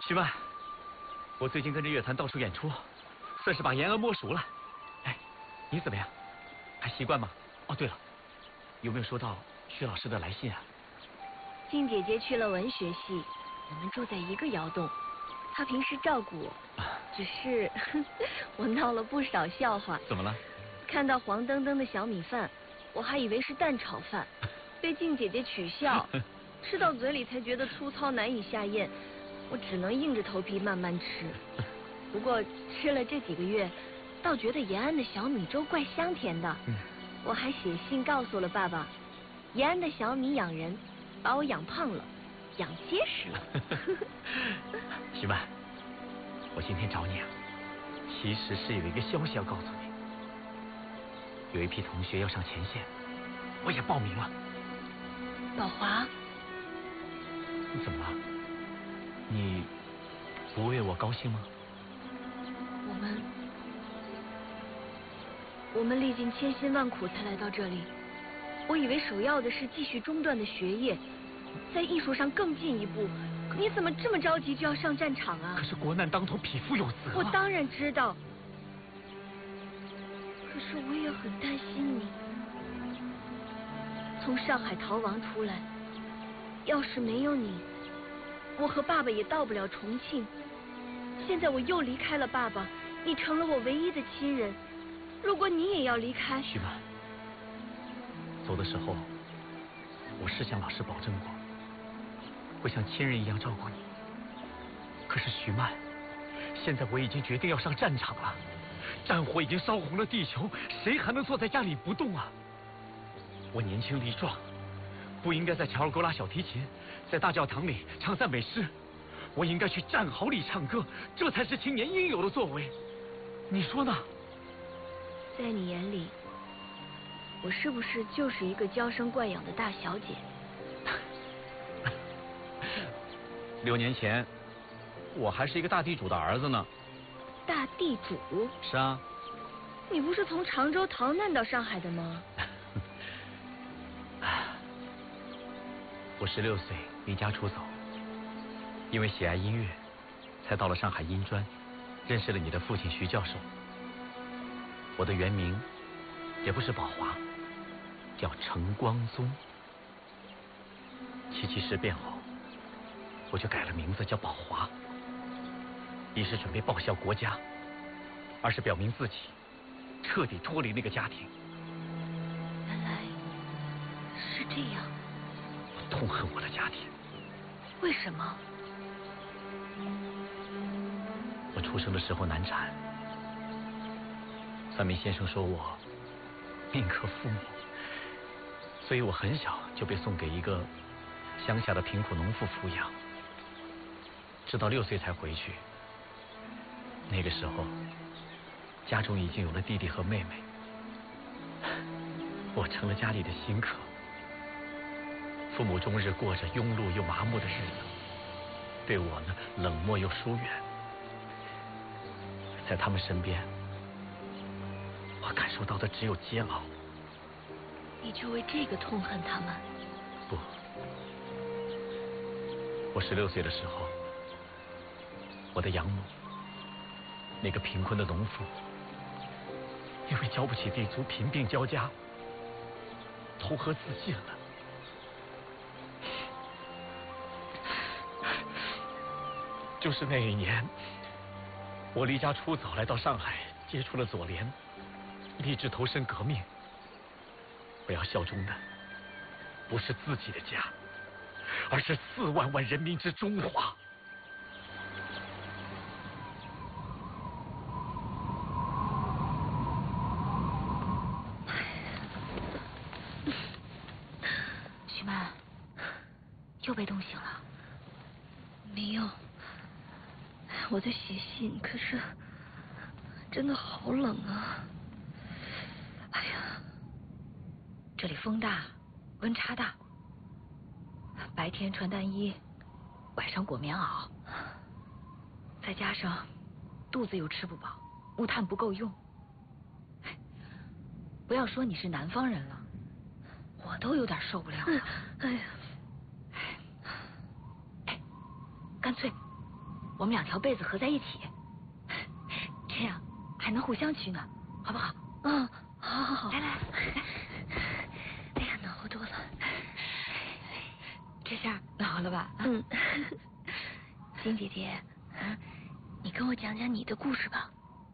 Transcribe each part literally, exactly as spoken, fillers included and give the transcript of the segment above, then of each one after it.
徐曼，我最近跟着乐团到处演出，算是把延安摸熟了。哎，你怎么样？还习惯吗？哦，对了，有没有收到薛老师的来信啊？ 静姐姐去了文学系，我们住在一个窑洞，她平时照顾我，只是我闹了不少笑话。 怎么了？ 看到黄澄澄的小米饭，我还以为是蛋炒饭，被静姐姐取笑，吃到嘴里才觉得粗糙难以下咽，我只能硬着头皮慢慢吃。不过吃了这几个月，倒觉得延安的小米粥怪香甜的。嗯、我还写信告诉了爸爸，延安的小米养人，把我养胖了，养结实了。 徐曼，我今天找你啊，其实是有一个消息要告诉你。有一批同学要上前线，我也报名了。 宝华， 你怎么了？你不为我高兴吗？ 我们我们历尽千辛万苦才来到这里，我以为首要的是继续中断的学业，在艺术上更进一步。你怎么这么着急就要上战场啊？ 可是国难当头，匹夫有责。 我当然知道，可是我也很担心你。从上海逃亡出来，要是没有你，我和爸爸也到不了重庆。现在我又离开了爸爸，你成了我唯一的亲人。如果你也要离开， 徐曼，走的时候，我是向老师保证过，会像亲人一样照顾你。可是徐曼，现在我已经决定要上战场了，战火已经烧红了地球，谁还能坐在家里不动啊？我年轻力壮，不应该在乔尔沟拉小提琴，在大教堂里唱赞美诗，我应该去战壕里唱歌，这才是青年应有的作为。你说呢？ 在你眼里，我是不是就是一个娇生惯养的大小姐？ 六年前，我还是一个大地主的儿子呢。 大地主？ 是啊。 你不是从常州逃难到上海的吗？ 我十六岁离家出走，因为喜爱音乐，才到了上海音专，认识了你的父亲徐教授。我的原名也不是宝华，叫程光宗。七七事变后，我就改了名字叫宝华，一是准备报效国家，二是表明自己彻底脱离那个家庭。 原来是这样。 我痛恨我的家庭。 为什么？ 我出生的时候难产，算命先生说我命克父母，所以我很小就被送给一个乡下的贫苦农妇抚养，直到六岁才回去。那个时候，家中已经有了弟弟和妹妹，我成了家里的新客。父母终日过着庸碌又麻木的日子，对我呢冷漠又疏远。在他们身边，我感受到的只有煎熬。 你就为这个痛恨他们？ 不，我十六岁的时候，我的养母，那个贫困的农妇，因为交不起地租，贫病交加，投河自尽了。就是那一年，我离家出走，来到上海，接触了左联，立志投身革命。我要效忠的不是自己的家，而是四万万人民之中华。 徐曼，又被冻醒了？没有。我在写信，可是真的好冷啊！哎呀，这里风大，温差大，白天穿单衣，晚上裹棉袄，再加上肚子又吃不饱，木炭不够用。不要说你是南方人了，我都有点受不了了。哎呀，哎，干脆我们两条被子合在一起，这样还能互相取暖，好不好？嗯，好好好。来来来，哎呀，暖和多了。这下暖和了吧？嗯。金姐姐，啊，你跟我讲讲你的故事吧。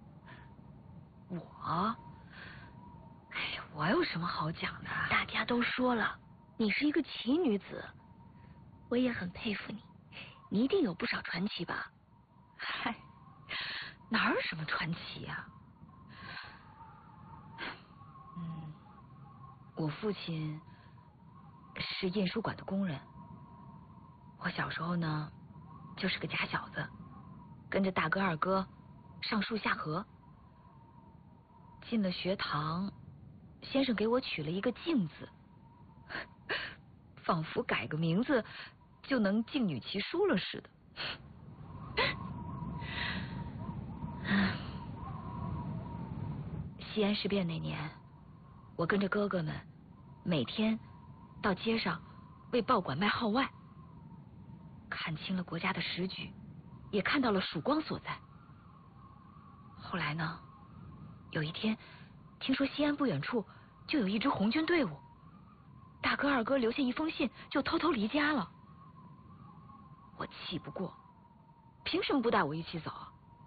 我？哎呀，我有什么好讲的？大家都说了，你是一个奇女子，我也很佩服你，你一定有不少传奇吧？嗨，哪有什么传奇呀？嗯，我父亲是印书馆的工人，我小时候呢，就是个假小子，跟着大哥二哥上树下河。进了学堂，先生给我取了一个静字，仿佛改个名字就能静女其书了似的。西安事变那年，我跟着哥哥们每天到街上为报馆卖号外，看清了国家的时局，也看到了曙光所在。后来呢，有一天听说西安不远处就有一支红军队伍，大哥二哥留下一封信就偷偷离家了。我气不过，凭什么不带我一起走？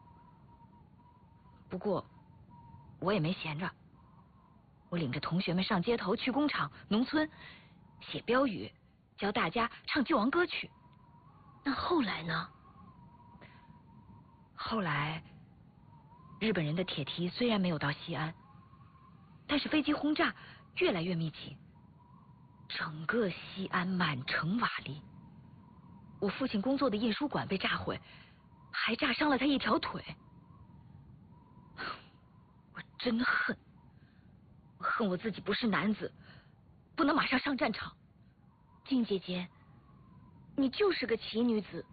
不过我也没闲着，我领着同学们上街头、去工厂、农村写标语，教大家唱救亡歌曲。那后来呢？后来日本人的铁蹄虽然没有到西安，但是飞机轰炸越来越密集，整个西安满城瓦砾。我父亲工作的印书馆被炸毁，还炸伤了他一条腿。我真恨，我恨我自己不是男子，不能马上上战场。静姐姐，你就是个奇女子。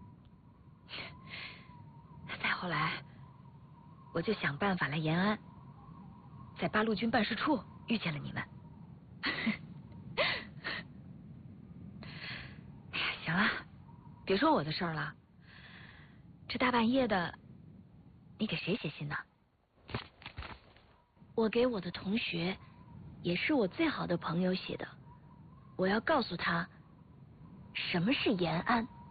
再后来，我就想办法来延安，在八路军办事处遇见了你们。哎呀，行了，别说我的事儿了。这大半夜的，你给谁写信呢？我给我的同学，也是我最好的朋友写的。我要告诉他，什么是延安。